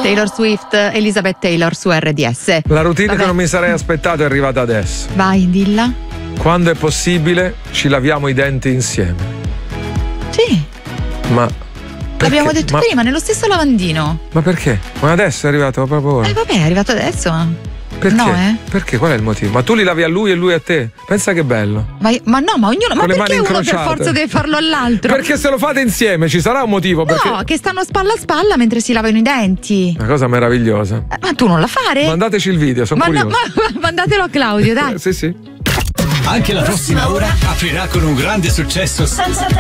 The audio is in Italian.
Taylor Swift, Elizabeth Taylor su RDS. La routine che non mi sarei aspettato è arrivata adesso. Vai, dilla. Quando è possibile ci laviamo i denti insieme. Sì. Ma l'abbiamo detto prima, nello stesso lavandino. Ma perché? Ma adesso è arrivato proprio ora. Vabbè, è arrivato adesso. Perché? No, Perché? Qual è il motivo? Ma tu li lavi a lui e lui a te? Pensa che bello. Ma no, ma ognuno. Con Ma le mani perché uno per incrociate. forza deve farlo all'altro? Perché se lo fate insieme ci sarà un motivo. Perché... No, che stanno spalla a spalla mentre si lavano i denti. Una cosa meravigliosa. Ma tu non la fare? Mandateci il video, sono curioso. Mandatelo a Claudio, dai. Sì. Anche la prossima ora aprirà con un grande successo senza